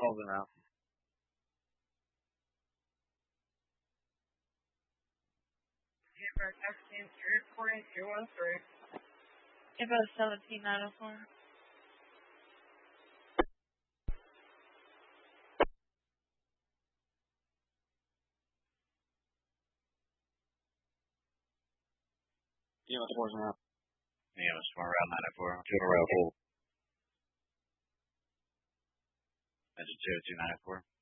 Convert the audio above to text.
Holding out. Denver, Texas, recording 213. Info 17904. Yeah, what's the now? Yeah, it's from around 94. To around 4. That's 22994.